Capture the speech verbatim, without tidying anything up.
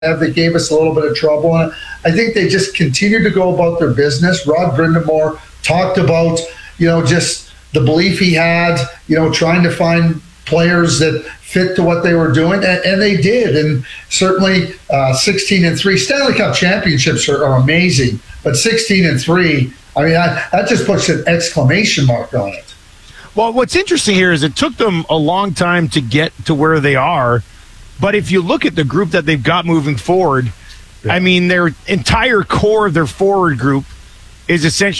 that gave us a little bit of trouble. And I think they just continued to go about their business. Rod Brindamore talked about, you know, just the belief he had, you know, trying to find players that fit to what they were doing, and, and they did. And certainly uh, sixteen and three Stanley Cup championships are, are amazing, but sixteen and three, I mean, I, that just puts an exclamation mark on it. Well, what's interesting here is it took them a long time to get to where they are. But if you look at the group that they've got moving forward, yeah. I mean, their entire core of their forward group is essentially